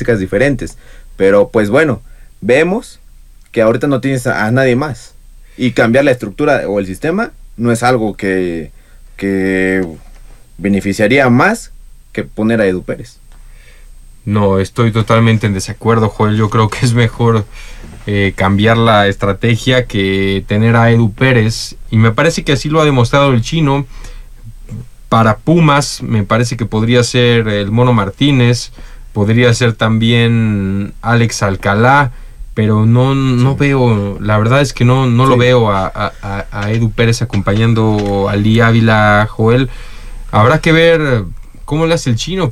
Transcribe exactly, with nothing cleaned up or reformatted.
características diferentes. Pero pues bueno, vemos que ahorita no tienes a, a nadie más. Y cambiar la estructura o el sistema no es algo que, que beneficiaría más que poner a Edu Pérez. No, estoy totalmente en desacuerdo, Joel. Yo creo que es mejor eh, cambiar la estrategia que tener a Edu Pérez. Y me parece que así lo ha demostrado el chino. Para Pumas, me parece que podría ser el Mono Martínez, podría ser también Alex Alcalá, pero no, no sí. veo, la verdad es que no, no sí. lo veo a, a, a Edu Pérez acompañando a Lee Ávila, Joel. Habrá que ver cómo le hace el chino.